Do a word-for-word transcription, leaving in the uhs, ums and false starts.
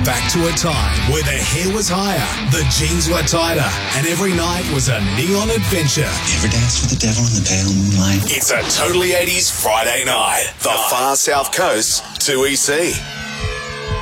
back to a time where the hair was higher, the jeans were tighter, and every night was a neon adventure. You ever dance with the devil in the pale moonlight? It's a Totally eighties Friday night. The Far South Coast, two E C.